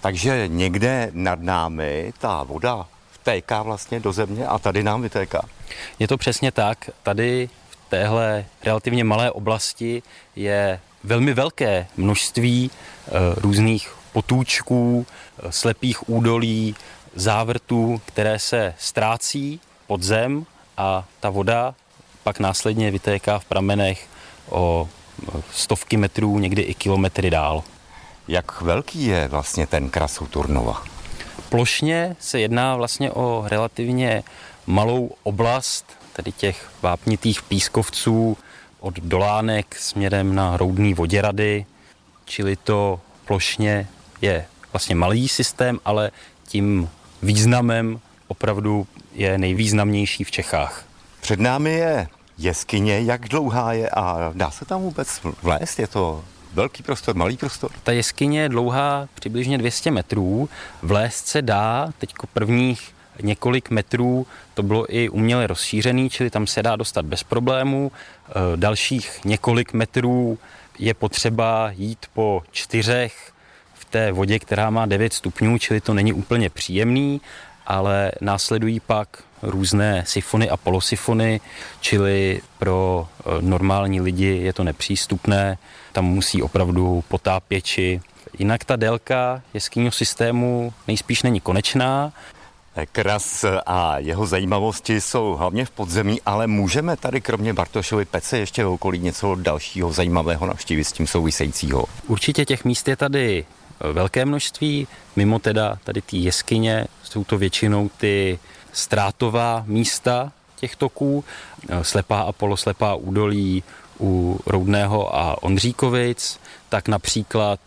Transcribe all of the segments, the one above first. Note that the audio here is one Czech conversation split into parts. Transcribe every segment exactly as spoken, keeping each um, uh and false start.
Takže někde nad námi ta voda vtéká vlastně do země a tady nám vytéká. Je to přesně tak. Tady v téhle relativně malé oblasti je velmi velké množství e, různých potůčků, e, slepých údolí, závrtů, které se ztrácí pod zem a ta voda pak následně vytéká v pramenech o stovky metrů, někdy i kilometry dál. Jak velký je vlastně ten Krasov Turnova? Plošně se jedná vlastně o relativně malou oblast, tedy těch vápnitých pískovců od Dolánek směrem na Roudný Voděrady, čili to plošně je vlastně malý systém, ale tím významem opravdu je nejvýznamnější v Čechách. Před námi je jeskyně, jak dlouhá je a dá se tam vůbec vlézt? Je to velký prostor, malý prostor? Ta jeskyně je dlouhá přibližně dvě stě metrů, vlézt se dá, teďko prvních několik metrů to bylo i uměle rozšířený, čili tam se dá dostat bez problémů. Dalších několik metrů je potřeba jít po čtyřech v té vodě, která má devět stupňů, čili to není úplně příjemný, ale následují pak různé sifony a polosifony, čili pro normální lidi je to nepřístupné, tam musí opravdu potápěči. Jinak ta délka jeskyního systému nejspíš není konečná. Kras a jeho zajímavosti jsou hlavně v podzemí, ale můžeme tady kromě Bartošovy pece ještě v okolí něco dalšího zajímavého navštívit s tím souvisejícího? Určitě těch míst je tady velké množství, mimo teda tady ty jeskyně, jsou to většinou ty ztrátová místa těch toků, slepá a poloslepá údolí u Roudného a Ondříkovic, tak například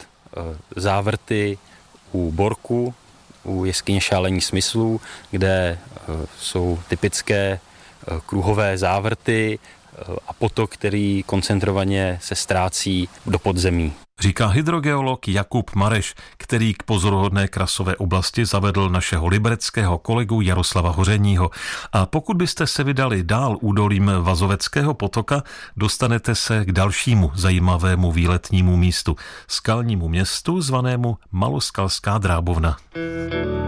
závrty u Borku, u jeskyně Šálení smyslů, kde jsou typické kruhové závrty a potok, který koncentrovaně se ztrácí do podzemí. Říká hydrogeolog Jakub Mareš, který k pozoruhodné Krasové oblasti zavedl našeho libereckého kolegu Jaroslava Hořeního. A pokud byste se vydali dál údolím Vazoveckého potoka, dostanete se k dalšímu zajímavému výletnímu místu, skalnímu městu zvanému Maloskalská Drábovna.